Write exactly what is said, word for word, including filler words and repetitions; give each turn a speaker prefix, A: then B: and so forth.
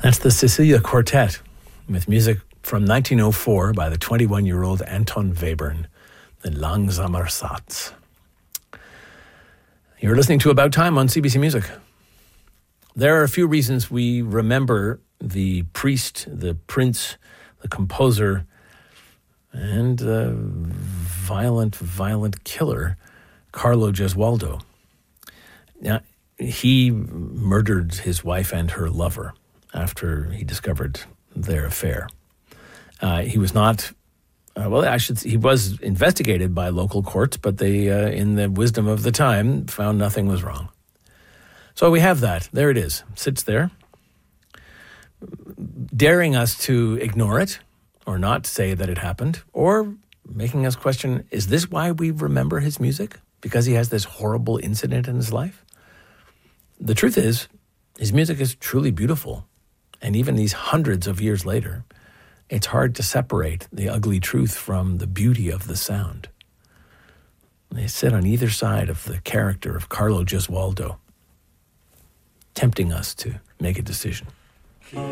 A: That's the Cecilia Quartet with music from nineteen oh four by the twenty-one-year-old Anton Webern, the Langsamer Satz. You're listening to About Time on C B C Music. There are a few reasons we remember the priest, the prince, the composer, and the violent, violent killer, Carlo Gesualdo. Now, he murdered his wife and her lover after he discovered their affair. Uh, he was not, uh, well, I should. He was investigated by local courts, but they, uh, in the wisdom of the time, found nothing was wrong. So we have that. There it is. Sits there, daring us to ignore it or not say that it happened, or making us question, is this why we remember his music? Because he has this horrible incident in his life? The truth is, his music is truly beautiful. And even these hundreds of years later, it's hard to separate the ugly truth from the beauty of the sound. They sit on either side of the character of Carlo Gesualdo, tempting us to make a decision.